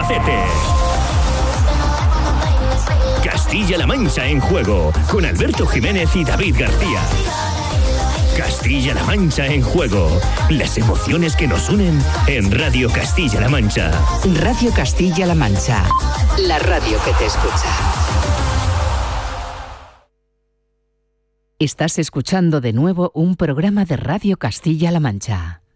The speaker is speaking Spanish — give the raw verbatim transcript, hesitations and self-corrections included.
Albacete. Castilla-La Mancha en juego, con Alberto Jiménez y David García. Castilla-La Mancha en juego. Las emociones que nos unen en Radio Castilla-La Mancha. Radio Castilla-La Mancha. La radio que te escucha. Estás escuchando de nuevo un programa de Radio Castilla-La Mancha.